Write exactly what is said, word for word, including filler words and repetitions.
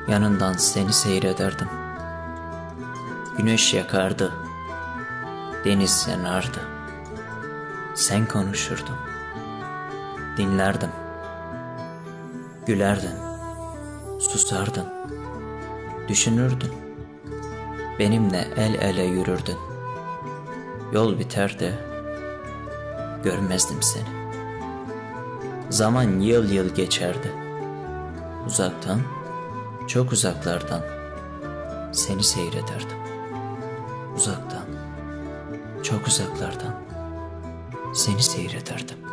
yanından seni seyrederdim. Güneş yakardı, deniz yanardı. Sen konuşurdun, dinlerdim. Gülerdin, susardın, düşünürdün. Benimle el ele yürürdün. Yol biter de görmezdim seni. Zaman yıl yıl geçerdi. Uzaktan, çok uzaklardan seni seyrederdim. Uzaktan, çok uzaklardan seni seyrederdim.